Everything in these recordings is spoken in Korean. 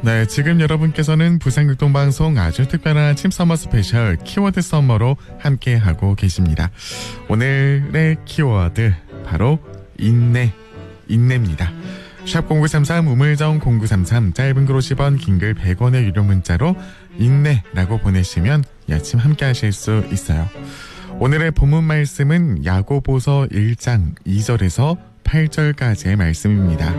네, 지금 여러분께서는 부산극동방송 아주 특별한 아침 서머 스페셜 키워드 서머로 함께하고 계십니다. 오늘의 키워드 바로 인내입니다. 샵 0933 우물정 0933 짧은 글 50원 긴 글 100원의 유료 문자로 인내라고 보내시면 이 아침 함께 하실 수 있어요. 오늘의 본문 말씀은 야고보서 1장 2절에서 8절까지의 말씀입니다.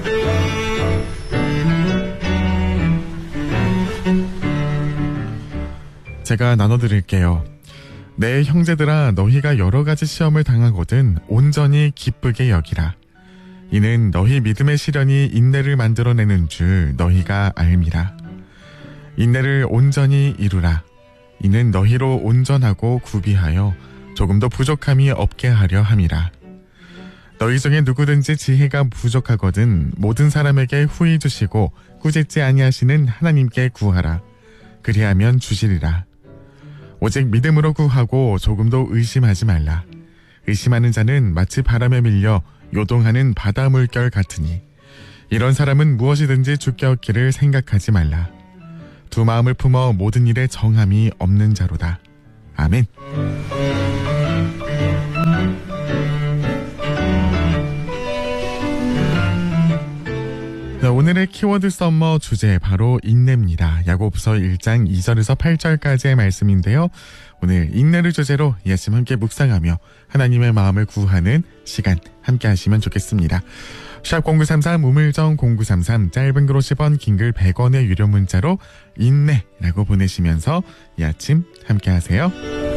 제가 나눠드릴게요. 내 형제들아, 너희가 여러 가지 시험을 당하거든 온전히 기쁘게 여기라. 이는 너희 믿음의 시련이 인내를 만들어내는 줄 너희가 알미라. 인내를 온전히 이루라. 이는 너희로 온전하고 구비하여 조금도 부족함이 없게 하려 함이라. 너희 중에 누구든지 지혜가 부족하거든 모든 사람에게 후히 주시고 꾸짖지 아니하시는 하나님께 구하라. 그리하면 주시리라. 오직 믿음으로 구하고 조금도 의심하지 말라. 의심하는 자는 마치 바람에 밀려 요동하는 바다 물결 같으니 이런 사람은 무엇이든지 주께 얻기를 생각하지 말라. 두 마음을 품어 모든 일에 정함이 없는 자로다. 아멘. 네, 오늘의 키워드 썸머 주제 바로 인내입니다. 야고보서 1장 2절에서 8절까지의 말씀인데요. 오늘 인내를 주제로 이 아침 함께 묵상하며 하나님의 마음을 구하는 시간 함께 하시면 좋겠습니다. 샵 0933 우물정 0933 짧은 글 50원 긴 글 100원의 유료 문자로 인내라고 보내시면서 이 아침 함께 하세요.